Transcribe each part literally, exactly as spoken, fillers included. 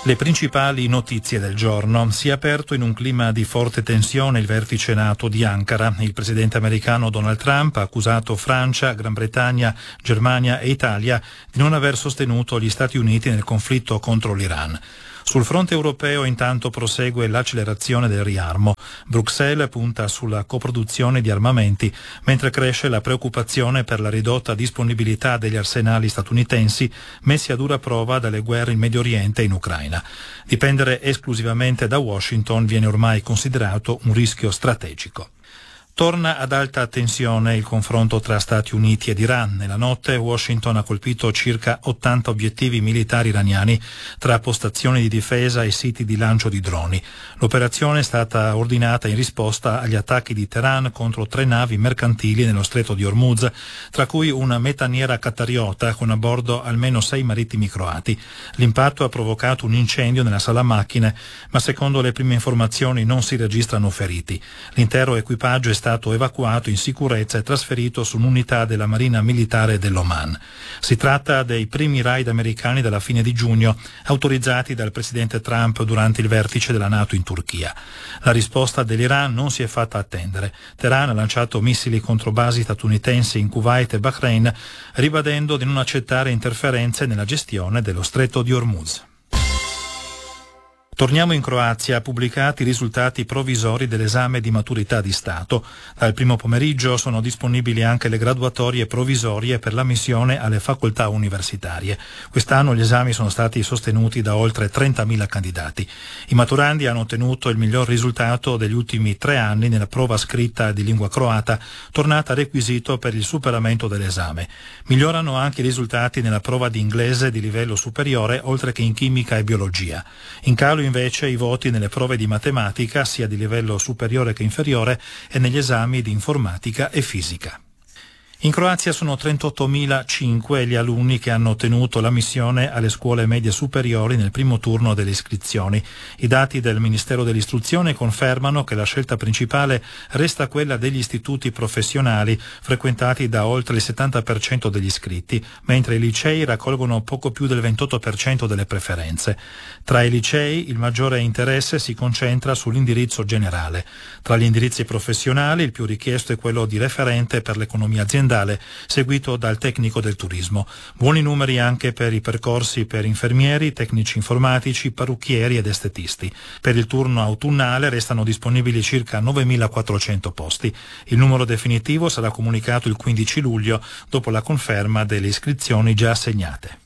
Le principali notizie del giorno. Si è aperto in un clima di forte tensione il vertice NATO di Ankara. Il presidente americano Donald Trump ha accusato Francia, Gran Bretagna, Germania e Italia di non aver sostenuto gli Stati Uniti nel conflitto contro l'Iran. Sul fronte europeo intanto prosegue l'accelerazione del riarmo. Bruxelles punta sulla coproduzione di armamenti, mentre cresce la preoccupazione per la ridotta disponibilità degli arsenali statunitensi messi a dura prova dalle guerre in Medio Oriente e in Ucraina. Dipendere esclusivamente da Washington viene ormai considerato un rischio strategico. Torna ad alta tensione il confronto tra Stati Uniti ed Iran. Nella notte Washington ha colpito circa ottanta obiettivi militari iraniani tra postazioni di difesa e siti di lancio di droni. L'operazione è stata ordinata in risposta agli attacchi di Teheran contro tre navi mercantili nello stretto di Hormuz, tra cui una metaniera qatariota con a bordo almeno sei marittimi croati. L'impatto ha provocato un incendio nella sala macchine, ma secondo le prime informazioni non si registrano feriti. L'intero equipaggio è stato evacuato in sicurezza e trasferito su un'unità della Marina Militare dell'Oman. Si tratta dei primi raid americani dalla fine di giugno, autorizzati dal presidente Trump durante il vertice della NATO in Turchia. La risposta dell'Iran non si è fatta attendere. Teheran ha lanciato missili contro basi statunitensi in Kuwait e Bahrain, ribadendo di non accettare interferenze nella gestione dello stretto di Hormuz. Torniamo in Croazia, pubblicati i risultati provvisori dell'esame di maturità di Stato. Dal primo pomeriggio sono disponibili anche le graduatorie provvisorie per l'ammissione alle facoltà universitarie. Quest'anno gli esami sono stati sostenuti da oltre trentamila candidati. I maturandi hanno ottenuto il miglior risultato degli ultimi tre anni nella prova scritta di lingua croata, tornata requisito per il superamento dell'esame. Migliorano anche i risultati nella prova di inglese di livello superiore, oltre che in chimica e biologia. In calo invece i voti nelle prove di matematica, sia di livello superiore che inferiore, e negli esami di informatica e fisica. In Croazia sono trentottomilacinque gli alunni che hanno ottenuto l'ammissione alle scuole medie superiori nel primo turno delle iscrizioni. I dati del Ministero dell'Istruzione confermano che la scelta principale resta quella degli istituti professionali, frequentati da oltre il settanta per cento degli iscritti, mentre i licei raccolgono poco più del ventotto per cento delle preferenze. Tra i licei il maggiore interesse si concentra sull'indirizzo generale. Tra gli indirizzi professionali il più richiesto è quello di referente per l'economia aziendale, seguito dal tecnico del turismo. Buoni numeri anche per i percorsi per infermieri, tecnici informatici, parrucchieri ed estetisti. Per il turno autunnale restano disponibili circa novemilaquattrocento posti. Il numero definitivo sarà comunicato il quindici luglio, dopo la conferma delle iscrizioni già assegnate.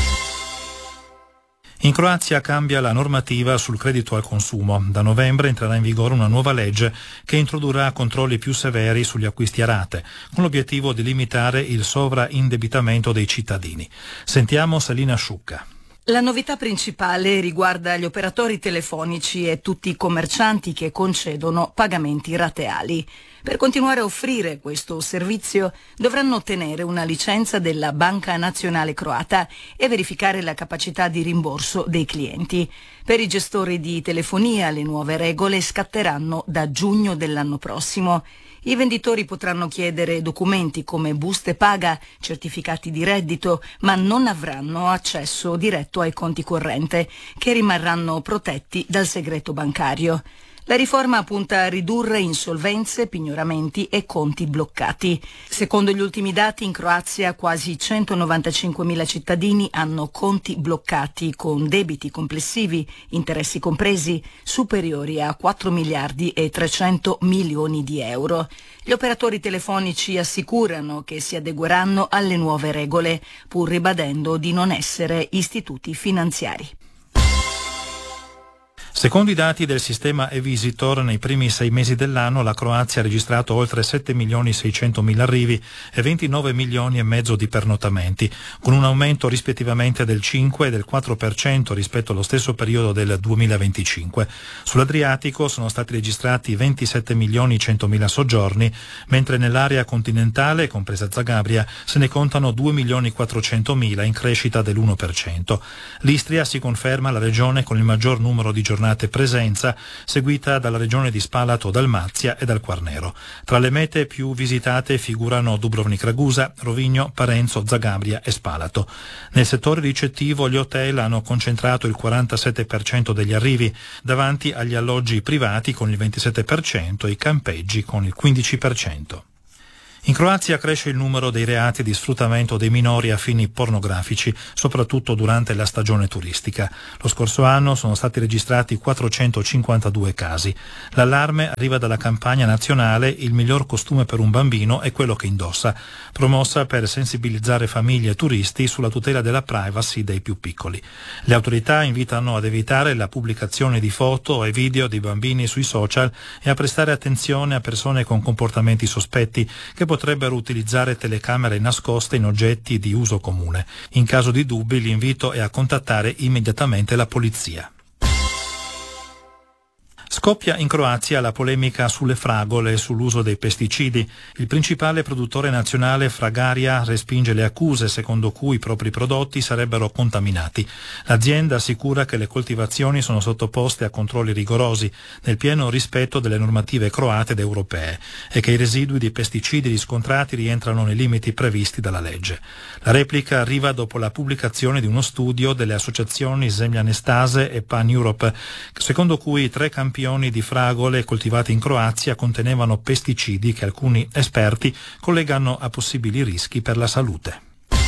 In Croazia cambia la normativa sul credito al consumo. Da novembre entrerà in vigore una nuova legge che introdurrà controlli più severi sugli acquisti a rate, con l'obiettivo di limitare il sovraindebitamento dei cittadini. Sentiamo Selina Sciucca. La novità principale riguarda gli operatori telefonici e tutti i commercianti che concedono pagamenti rateali. Per continuare a offrire questo servizio dovranno ottenere una licenza della Banca Nazionale Croata e verificare la capacità di rimborso dei clienti. Per i gestori di telefonia le nuove regole scatteranno da giugno dell'anno prossimo. I venditori potranno chiedere documenti come buste paga, certificati di reddito, ma non avranno accesso diretto ai conti corrente, che rimarranno protetti dal segreto bancario. La riforma punta a ridurre insolvenze, pignoramenti e conti bloccati. Secondo gli ultimi dati, in Croazia quasi centonovantacinquemila cittadini hanno conti bloccati con debiti complessivi, interessi compresi, superiori a quattro miliardi e trecento milioni di euro. Gli operatori telefonici assicurano che si adegueranno alle nuove regole, pur ribadendo di non essere istituti finanziari. Secondo i dati del sistema eVisitor, nei primi sei mesi dell'anno la Croazia ha registrato oltre sette milioni seicentomila arrivi e ventinove milioni e mezzo di pernottamenti, con un aumento rispettivamente del cinque e del quattro per cento rispetto allo stesso periodo del duemilaventicinque. Sull'Adriatico sono stati registrati ventisette milioni centomila soggiorni, mentre nell'area continentale, compresa Zagabria, se ne contano due milioni quattrocentomila, in crescita dell'uno per cento. L'Istria si conferma la regione con il maggior numero di giornate chiamate Presenza, seguita dalla regione di Spalato, Dalmazia e dal Quarnero. Tra le mete più visitate figurano Dubrovnik Ragusa, Rovigno, Parenzo, Zagabria e Spalato. Nel settore ricettivo gli hotel hanno concentrato il quarantasette per cento degli arrivi, davanti agli alloggi privati con il ventisette per cento e i campeggi con il quindici per cento. In Croazia cresce il numero dei reati di sfruttamento dei minori a fini pornografici, soprattutto durante la stagione turistica. Lo scorso anno sono stati registrati quattrocentocinquantadue casi. L'allarme arriva dalla campagna nazionale Il miglior costume per un bambino è quello che indossa, promossa per sensibilizzare famiglie e turisti sulla tutela della privacy dei più piccoli. Le autorità invitano ad evitare la pubblicazione di foto e video di bambini sui social e a prestare attenzione a persone con comportamenti sospetti che potrebbero utilizzare telecamere nascoste in oggetti di uso comune. In caso di dubbi, l'invito è a contattare immediatamente la polizia. Scoppia in Croazia la polemica sulle fragole e sull'uso dei pesticidi. Il principale produttore nazionale, Fragaria, respinge le accuse secondo cui i propri prodotti sarebbero contaminati. L'azienda assicura che le coltivazioni sono sottoposte a controlli rigorosi, nel pieno rispetto delle normative croate ed europee, e che i residui di pesticidi riscontrati rientrano nei limiti previsti dalla legge. La replica arriva dopo la pubblicazione di uno studio delle associazioni Zemljanestase e Pan Europe, secondo cui tre campioni di fragole coltivate in Croazia contenevano pesticidi che alcuni esperti collegano a possibili rischi per la salute.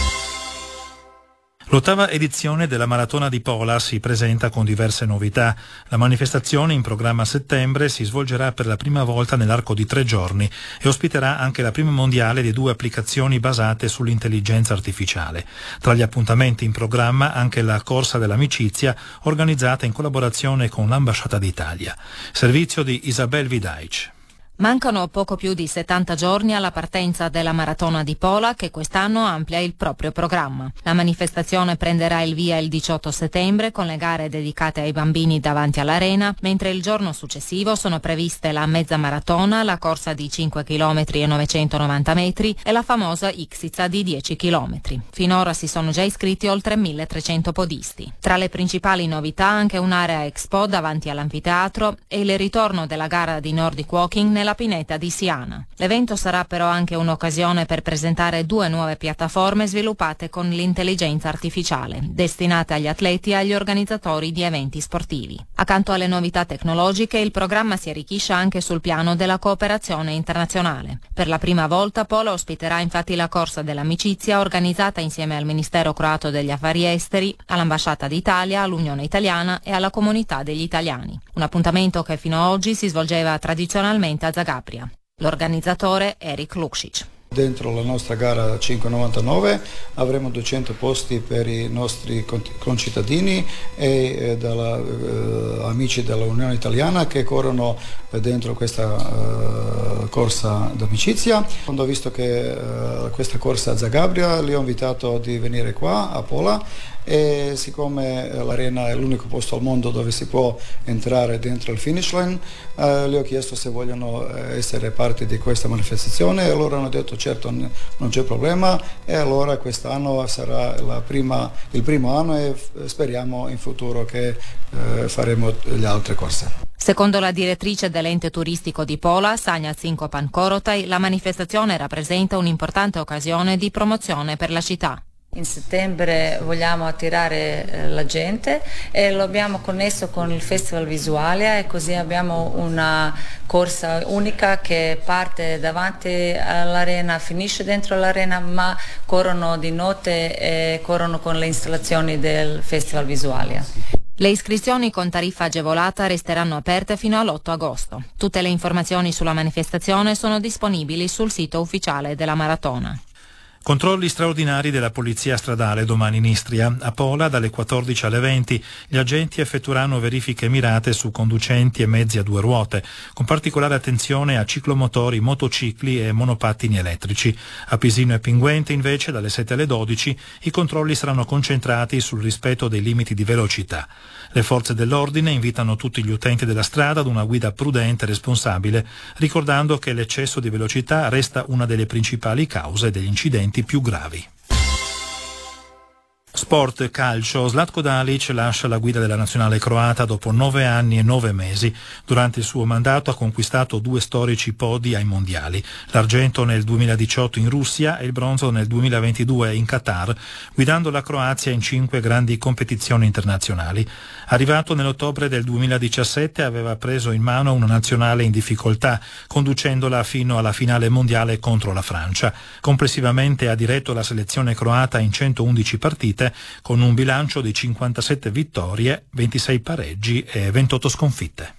L'ottava edizione della Maratona di Pola si presenta con diverse novità. La manifestazione, in programma a settembre, si svolgerà per la prima volta nell'arco di tre giorni e ospiterà anche la prima mondiale di due applicazioni basate sull'intelligenza artificiale. Tra gli appuntamenti in programma anche la Corsa dell'Amicizia, organizzata in collaborazione con l'Ambasciata d'Italia. Servizio di Isabel Vidaic. Mancano poco più di settanta giorni alla partenza della Maratona di Pola, che quest'anno amplia il proprio programma. La manifestazione prenderà il via il diciotto settembre con le gare dedicate ai bambini davanti all'arena, mentre il giorno successivo sono previste la mezza maratona, la corsa di cinque chilometri e novecentonovanta metri e la famosa Ixica di dieci chilometri. Finora si sono già iscritti oltre milletrecento podisti. Tra le principali novità anche un'area expo davanti all'anfiteatro e il ritorno della gara di Nordic Walking nella pineta di Siana. L'evento sarà però anche un'occasione per presentare due nuove piattaforme sviluppate con l'intelligenza artificiale, destinate agli atleti e agli organizzatori di eventi sportivi. Accanto alle novità tecnologiche, il programma si arricchisce anche sul piano della cooperazione internazionale. Per la prima volta Pola ospiterà infatti la Corsa dell'Amicizia, organizzata insieme al Ministero croato degli Affari Esteri, all'Ambasciata d'Italia, all'Unione Italiana e alla Comunità degli Italiani. Un appuntamento che fino ad oggi si svolgeva tradizionalmente a Zagabria. L'organizzatore Eric Lukšić. Dentro la nostra gara cinque virgola novantanove avremo duecento posti per i nostri concittadini e eh, dalla, eh, amici dell'Unione Italiana che corrono dentro questa eh, corsa d'amicizia. Quando ho visto che eh, questa corsa a Zagabria, li ho invitato di venire qua a Pola, e siccome l'arena è l'unico posto al mondo dove si può entrare dentro il finish line, eh, le ho chiesto se vogliono essere parte di questa manifestazione e loro hanno detto certo, non c'è problema, e allora quest'anno sarà la prima, il primo anno e speriamo in futuro che eh, faremo le altre corse. Secondo la direttrice dell'ente turistico di Pola, Sanja Cinkopan-Korotaj, la manifestazione rappresenta un'importante occasione di promozione per la città. In settembre vogliamo attirare eh, la gente e lo abbiamo connesso con il Festival Visualia, e così abbiamo una corsa unica che parte davanti all'arena, finisce dentro l'arena, ma corrono di notte e corrono con le installazioni del Festival Visualia. Le iscrizioni con tariffa agevolata resteranno aperte fino all'otto agosto. Tutte le informazioni sulla manifestazione sono disponibili sul sito ufficiale della maratona. Controlli straordinari della Polizia Stradale domani in Istria. A Pola dalle quattordici alle venti gli agenti effettueranno verifiche mirate su conducenti e mezzi a due ruote, con particolare attenzione a ciclomotori, motocicli e monopattini elettrici. A Pisino e Pinguente invece dalle sette alle dodici i controlli saranno concentrati sul rispetto dei limiti di velocità. Le forze dell'ordine invitano tutti gli utenti della strada ad una guida prudente e responsabile, ricordando che l'eccesso di velocità resta una delle principali cause degli incidenti più gravi. Sport calcio, Zlatko Dalic lascia la guida della nazionale croata dopo nove anni e nove mesi. Durante il suo mandato ha conquistato due storici podi ai mondiali, l'argento nel duemiladiciotto in Russia e il bronzo nel duemilaventidue in Qatar, guidando la Croazia in cinque grandi competizioni internazionali. Arrivato nell'ottobre del duemiladiciassette aveva preso in mano una nazionale in difficoltà, conducendola fino alla finale mondiale contro la Francia. Complessivamente ha diretto la selezione croata in centoundici partite, con un bilancio di cinquantasette vittorie, ventisei pareggi e ventotto sconfitte.